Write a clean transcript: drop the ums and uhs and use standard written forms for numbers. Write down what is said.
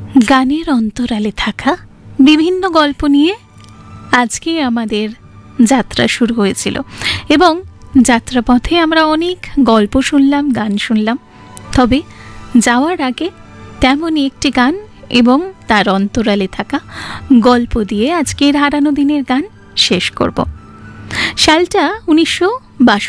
গানের অন্তরালে থাকা বিভিন্ন গল্প নিয়ে আজকে আমাদের যাত্রা শুরু হয়েছিল এবং যাত্রাপথে আমরা অনেক গল্প শুনলাম, গান শুনলাম। তবে যাওয়ার আগে তেমনই একটি গান এবং তার অন্তরালে থাকা গল্প দিয়ে আজকের হারানো দিনের গান শেষ করব। সালটা 1962।